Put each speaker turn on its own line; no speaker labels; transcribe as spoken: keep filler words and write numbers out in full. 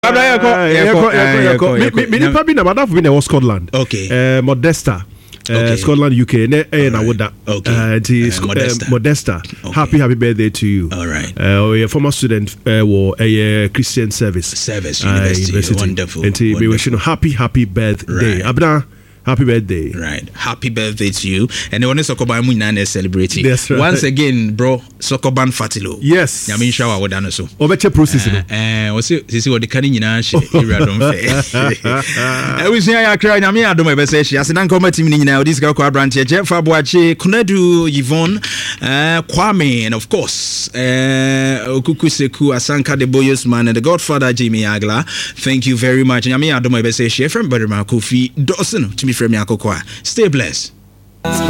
Me probably na madam for be Scotland.
Okay.
Uh, Modesta. Uh, okay. Scotland, U K. Ne, eh, na woda.
Okay.
Uh, uh, Modesta. Uh, Modesta. Okay. Happy, happy birthday to you.
All right.
Uh, a former student uh, or a uh, Christian service.
Service University. Uh, university. Wonderful.
And we wish you happy, happy birthday. Right. Abna. Happy birthday.
Right. Happy birthday to you. And the one is Sokoban Munane celebrating.
That's right.
Once again, bro, Sokoban Fatilo.
Yes.
Yamin Shawa Wadano so.
Obeche process.
Eh, what's this what the Kanina she don't fair. I wish I cry Yami Adom Beseshi. As an combat team now, this girl branch, Jeff Fabuache, Kunedu Yvonne, uh, Kwame, and of course, uh Okukuseku Asanka de Boyos man and the Godfather Jimmy Agla. Thank you very much. Yami Adom Beseshi from Berma Kofi Dawson to me from Yakokwa. Stay blessed.